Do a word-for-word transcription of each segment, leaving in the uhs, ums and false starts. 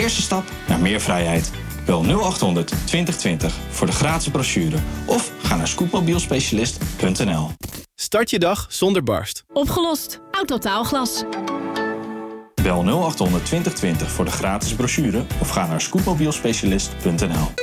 eerste stap naar meer vrijheid. Bel nul acht honderd twintig twintig voor de gratis brochure of ga naar scootmobielspecialist punt n l. Start je dag zonder barst. Opgelost. Autotaalglas. Bel nul acht honderd twintig twintig voor de gratis brochure of ga naar scootmobielspecialist punt n l.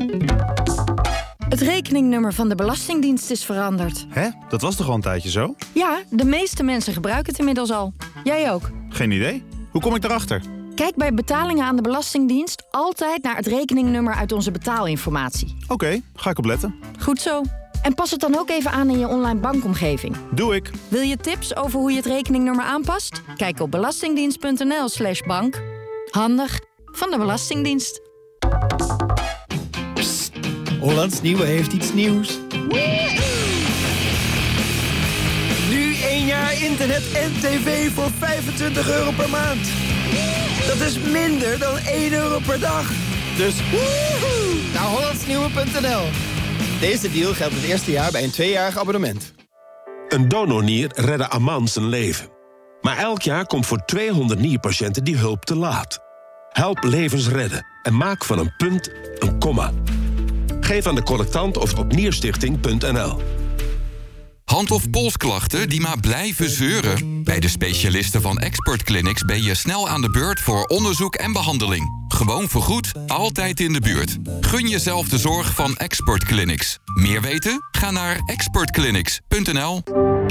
Het rekeningnummer van de Belastingdienst is veranderd. Hè? Dat was toch al een tijdje zo? Ja, de meeste mensen gebruiken het inmiddels al. Jij ook. Geen idee. Hoe kom ik daarachter? Kijk bij betalingen aan de Belastingdienst altijd naar het rekeningnummer uit onze betaalinformatie. Oké, okay, ga ik op letten. Goed zo. En pas het dan ook even aan in je online bankomgeving. Doe ik. Wil je tips over hoe je het rekeningnummer aanpast? Kijk op belastingdienst punt n l slash bank. Handig van de Belastingdienst. Psst, Hollands Nieuwe heeft iets nieuws. Nu één jaar internet en tv voor vijfentwintig euro per maand. Dat is minder dan één euro per dag. Dus woehoe, naar hollands nieuwe punt n l. Deze deal geldt het eerste jaar bij een tweejarig abonnement. Een donornier redde Aman zijn leven. Maar elk jaar komt voor tweehonderd nierpatiënten die hulp te laat. Help levens redden en maak van een punt een komma. Geef aan de collectant of op nierstichting punt n l. Hand- of polsklachten die maar blijven zeuren? Bij de specialisten van Expert Clinics ben je snel aan de beurt voor onderzoek en behandeling. Gewoon vergoed, altijd in de buurt. Gun jezelf de zorg van Expert Clinics. Meer weten? Ga naar expert clinics punt n l.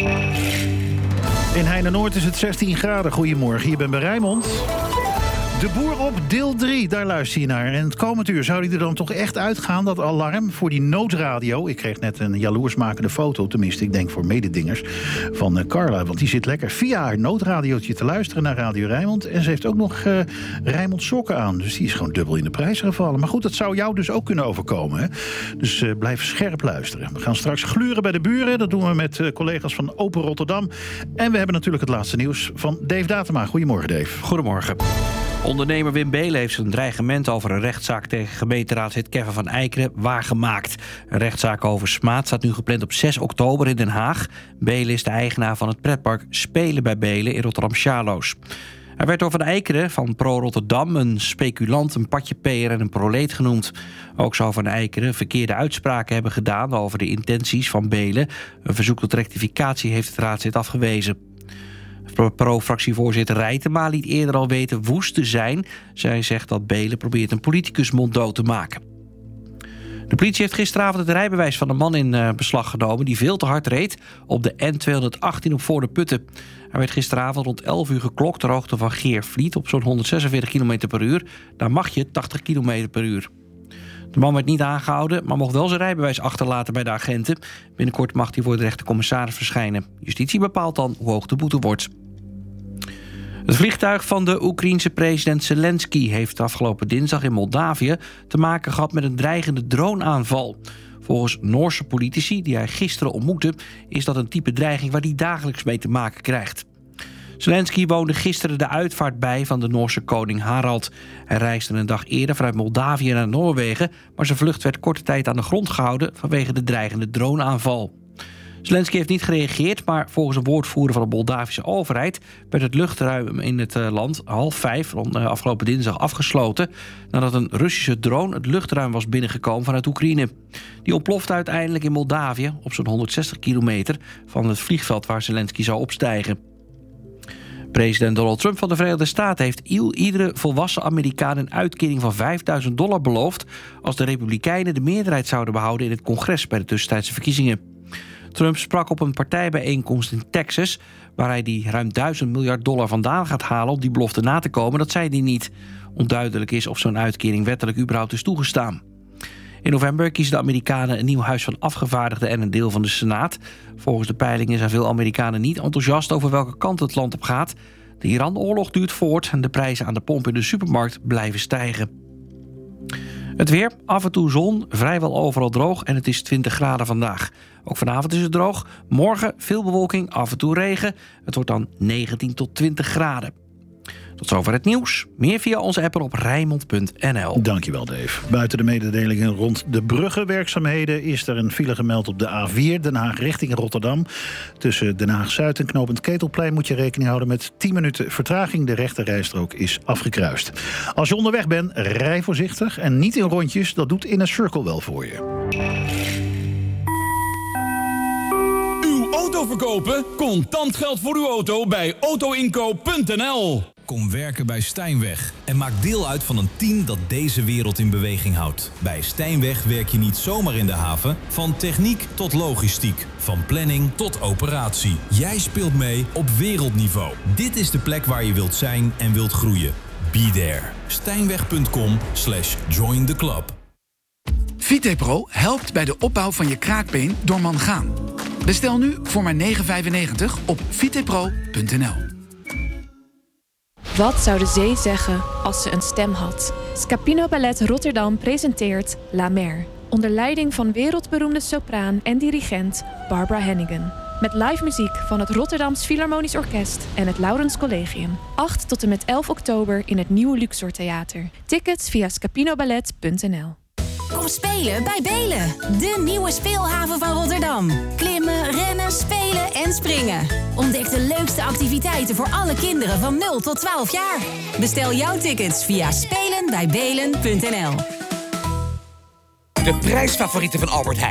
In Heinenoord is het zestien graden. Goedemorgen, je bent bij Rijnmond. De Boer op deel drie, daar luister je naar. En het komend uur zou die er dan toch echt uitgaan, dat alarm voor die noodradio. Ik kreeg net een jaloersmakende foto, tenminste, ik denk voor mededingers, van Carla. Want die zit lekker via haar noodradiootje te luisteren naar Radio Rijnmond. En ze heeft ook nog uh, Rijnmond sokken aan. Dus die is gewoon dubbel in de prijs gevallen. Maar goed, dat zou jou dus ook kunnen overkomen. Hè? Dus uh, blijf scherp luisteren. We gaan straks gluren bij de buren. Dat doen we met uh, collega's van Open Rotterdam. En we hebben natuurlijk het laatste nieuws van Dave Datema. Goedemorgen, Dave. Goedemorgen. Ondernemer Wim Beelen heeft zijn dreigement over een rechtszaak tegen gemeenteraadslid Kevin van Eikeren waargemaakt. Een rechtszaak over smaad staat nu gepland op zes oktober in Den Haag. Beelen is de eigenaar van het pretpark Spelen bij Beelen in Rotterdam-Charloes. Hij werd door Van Eikeren van Pro Rotterdam een speculant, een patjepeer en een proleet genoemd. Ook zou Van Eikeren verkeerde uitspraken hebben gedaan over de intenties van Beelen. Een verzoek tot rectificatie heeft het raadslid afgewezen. Pro-fractievoorzitter Rijtema liet eerder al weten woest te zijn. Zij zegt dat Beelen probeert een politicus monddood te maken. De politie heeft gisteravond het rijbewijs van een man in uh, beslag genomen die veel te hard reed op de N tweehonderdachttien op Voorne-Putten. Hij werd gisteravond rond elf uur geklokt ter hoogte van Geervliet op zo'n honderdzesenveertig kilometer per uur. Daar mag je tachtig kilometer per uur. De man werd niet aangehouden, maar mocht wel zijn rijbewijs achterlaten bij de agenten. Binnenkort mag hij voor de rechtercommissaris verschijnen. Justitie bepaalt dan hoe hoog de boete wordt. Het vliegtuig van de Oekraïense president Zelensky heeft afgelopen dinsdag in Moldavië te maken gehad met een dreigende droneaanval. Volgens Noorse politici die hij gisteren ontmoette, is dat een type dreiging waar hij dagelijks mee te maken krijgt. Zelensky woonde gisteren de uitvaart bij van de Noorse koning Harald. Hij reisde een dag eerder vanuit Moldavië naar Noorwegen, maar zijn vlucht werd korte tijd aan de grond gehouden vanwege de dreigende droneaanval. Zelensky heeft niet gereageerd, maar volgens een woordvoerder van de Moldavische overheid werd het luchtruim in het land half vijf afgelopen dinsdag afgesloten nadat een Russische drone het luchtruim was binnengekomen vanuit Oekraïne. Die ontplofte uiteindelijk in Moldavië op zo'n honderdzestig kilometer van het vliegveld waar Zelensky zou opstijgen. President Donald Trump van de Verenigde Staten heeft iedere volwassen Amerikaan een uitkering van vijfduizend dollar beloofd als de Republikeinen de meerderheid zouden behouden in het congres bij de tussentijdse verkiezingen. Trump sprak op een partijbijeenkomst in Texas, waar hij die ruim duizend miljard dollar vandaan gaat halen om die belofte na te komen. Dat zei hij niet. Onduidelijk is of zo'n uitkering wettelijk überhaupt is toegestaan. In november kiezen de Amerikanen een nieuw huis van afgevaardigden en een deel van de Senaat. Volgens de peilingen zijn veel Amerikanen niet enthousiast over welke kant het land op gaat. De Iran-oorlog duurt voort en de prijzen aan de pomp in de supermarkt blijven stijgen. Het weer, af en toe zon, vrijwel overal droog en het is twintig graden vandaag. Ook vanavond is het droog. Morgen veel bewolking, af en toe regen. Het wordt dan negentien tot twintig graden. Tot zover het nieuws. Meer via onze app op Rijnmond punt n l. Dankjewel, Dave. Buiten de mededelingen rond de bruggenwerkzaamheden is er een file gemeld op de A vier Den Haag richting Rotterdam. Tussen Den Haag-Zuid en knooppunt Ketelplein moet je rekening houden met tien minuten vertraging. De rechterrijstrook is afgekruist. Als je onderweg bent, rij voorzichtig en niet in rondjes. Dat doet Inner Circle wel voor je. Uw auto verkopen? Contant geld voor uw auto bij autoinkoop punt n l. Kom werken bij Stijnweg en maak deel uit van een team dat deze wereld in beweging houdt. Bij Stijnweg werk je niet zomaar in de haven, van techniek tot logistiek, van planning tot operatie. Jij speelt mee op wereldniveau. Dit is de plek waar je wilt zijn en wilt groeien. Be there. Stijnweg punt com slash join the club. Vitepro helpt bij de opbouw van je kraakbeen door mangaan. Bestel nu voor maar negen vijfennegentig op vitepro punt n l. Wat zou de zee zeggen als ze een stem had? Scapino Ballet Rotterdam presenteert La Mer. Onder leiding van wereldberoemde sopraan en dirigent Barbara Hannigan. Met live muziek van het Rotterdams Philharmonisch Orkest en het Laurens Collegium. acht tot en met elf oktober in het Nieuwe Luxor Theater. Tickets via scapinoballet punt n l. Kom spelen bij Belen, de nieuwe speelhaven van Rotterdam. Klimmen, rennen, spelen en springen. Ontdek de leukste activiteiten voor alle kinderen van nul tot twaalf jaar. Bestel jouw tickets via spelen bij belen punt n l. De prijsfavorieten van Albert Heijn.